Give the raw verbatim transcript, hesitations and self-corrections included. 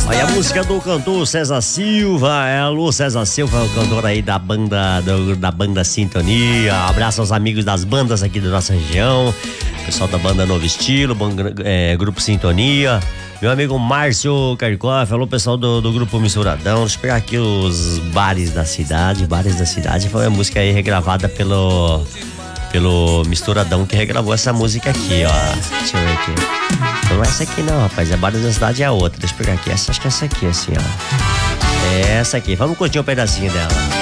Olha a música do cantor César Silva. É, alô, César Silva, o cantor aí da banda, do, da banda Sintonia. Abraço aos amigos das bandas aqui da nossa região. Pessoal da banda Novo Estilo, banda, é, Grupo Sintonia. Meu amigo Márcio Karkoff, alô pessoal do, do Grupo Misturadão. Deixa eu pegar aqui os bares da cidade. Bares da cidade foi a música aí regravada pelo, pelo Misturadão, que regravou essa música aqui, ó. Deixa eu ver aqui. Não é essa aqui não, rapaz, é Bares da Cidade, é a outra. Deixa eu pegar aqui, essa, acho que é essa aqui, assim, ó. É essa aqui, vamos curtir um pedacinho dela.